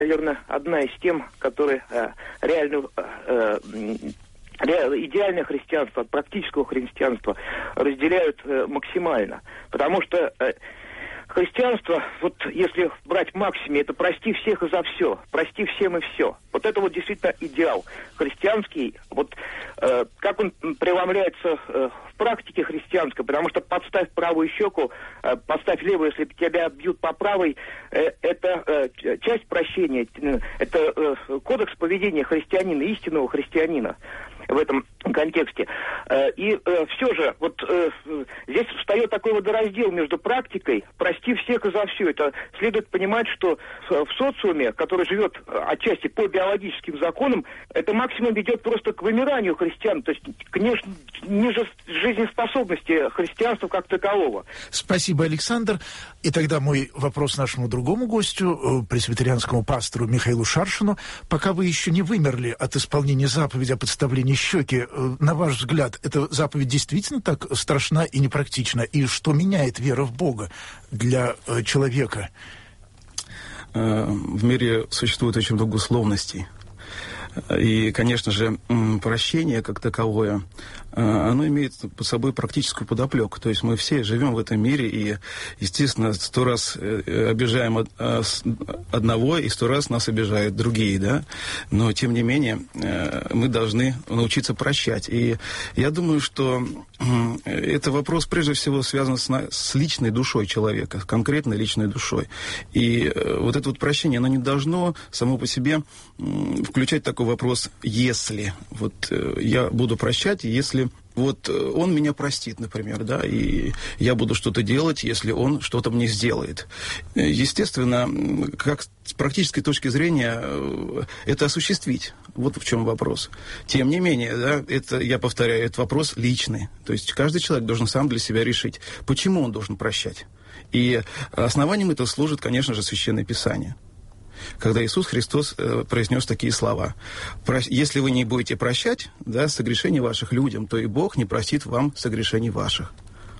наверное, одна из тем, которые идеальное христианство от практического христианства разделяют максимально. Потому что христианство, вот если брать максиме, это прости всех и за все, прости всем и все. Вот это вот действительно идеал христианский, вот как он преломляется в практике христианской, потому что подставь правую щеку, подставь левую, если тебя бьют по правой, это часть прощения, это кодекс поведения христианина, истинного христианина в этом контексте. И все же, вот здесь встает такой водораздел между практикой «прости всех и за все». Это следует понимать, что в социуме, который живет отчасти по биологическим законам, это максимум ведет просто к вымиранию христиан, то есть к ниже жизнеспособности христианства как такового. Спасибо, Александр. И тогда мой вопрос нашему другому гостю, пресвитерианскому пастору Михаилу Шаршину. Пока вы еще не вымерли от исполнения заповеди о подставлении щеки, на ваш взгляд, эта заповедь действительно так страшна и непрактична? И что меняет вера в Бога для человека? В мире существует очень много условностей. И, конечно же, прощение как таковое, оно имеет под собой практическую подоплеку. То есть мы все живем в этом мире и, естественно, 100 раз обижаем одного, и 100 раз нас обижают другие, да. Но, тем не менее, мы должны научиться прощать. И я думаю, что это вопрос, прежде всего, связан с личной душой человека, с конкретной личной душой. И вот это вот прощение, оно не должно само по себе включать такой вопрос «если». Вот я буду прощать, если вот он меня простит, например, да, и я буду что-то делать, если он что-то мне сделает. Естественно, как с практической точки зрения это осуществить. Вот в чем вопрос. Тем не менее, да, это, я повторяю, это вопрос личный. То есть каждый человек должен сам для себя решить, почему он должен прощать. И основанием этого служит, конечно же, Священное Писание. Когда Иисус Христос произнес такие слова: «Если вы не будете прощать, да, согрешений ваших людям, то и Бог не простит вам согрешений ваших».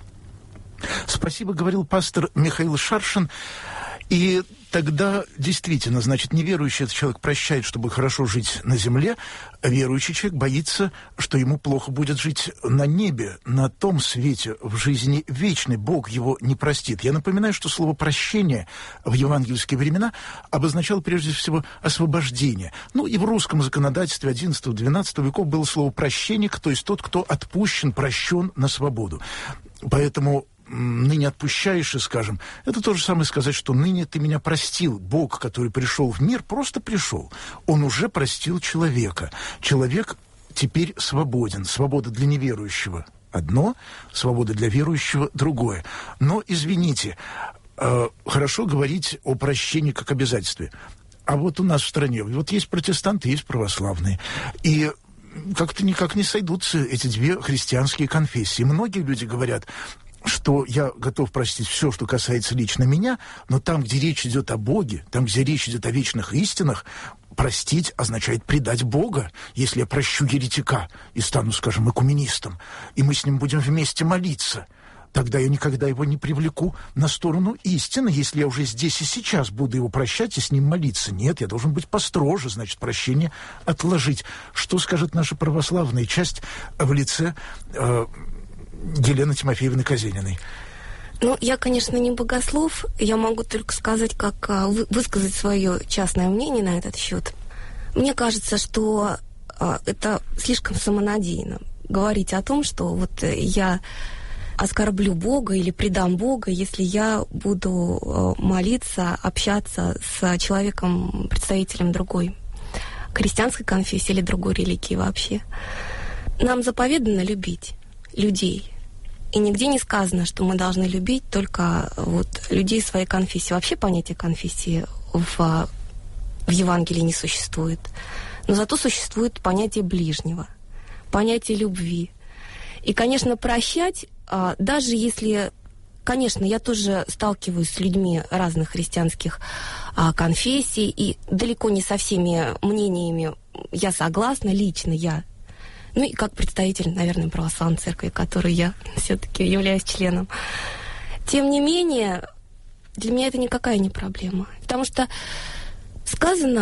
Спасибо, говорил пастор Михаил Шаршин. И тогда действительно, значит, неверующий этот человек прощает, чтобы хорошо жить на земле, а верующий человек боится, что ему плохо будет жить на небе, на том свете, в жизни вечной. Бог его не простит. Я напоминаю, что слово «прощение» в евангельские времена обозначало прежде всего освобождение. Ну и в русском законодательстве XI-XII веков было слово «прощенник», то есть тот, кто отпущен, прощен на свободу. Поэтому ныне отпущаешь, и скажем, это то же самое сказать, что ныне ты меня простил. Бог, который пришел в мир, просто пришел. Он уже простил человека. Человек теперь свободен. Свобода для неверующего одно, свобода для верующего другое. Но, извините, хорошо говорить о прощении как обязательстве. А вот у нас в стране, вот есть протестанты, есть православные. И как-то никак не сойдутся эти две христианские конфессии. Многие люди говорят, что я готов простить все, что касается лично меня, но там, где речь идет о Боге, там, где речь идет о вечных истинах, простить означает предать Бога. Если я прощу еретика и стану, скажем, экуменистом, и мы с ним будем вместе молиться, тогда я никогда его не привлеку на сторону истины, если я уже здесь и сейчас буду его прощать и с ним молиться. Нет, я должен быть построже, значит, прощение отложить. Что скажет наша православная часть в лице Елены Тимофеевны Казениной? Ну, я, конечно, не богослов. Я могу только сказать, высказать свое частное мнение на этот счет. Мне кажется, что это слишком самонадеянно говорить о том, что вот я оскорблю Бога или предам Бога, если я буду молиться, общаться с человеком, представителем другой христианской конфессии или другой религии вообще. Нам заповедано любить людей. И нигде не сказано, что мы должны любить только вот людей своей конфессии. Вообще понятия конфессии в Евангелии не существует. Но зато существует понятие ближнего, понятие любви. И, конечно, прощать, даже если... Конечно, я тоже сталкиваюсь с людьми разных христианских конфессий, и далеко не со всеми мнениями я согласна, лично я. Ну и как представитель, наверное, православной церкви, которой я все-таки являюсь членом. Тем не менее, для меня это никакая не проблема. Потому что сказано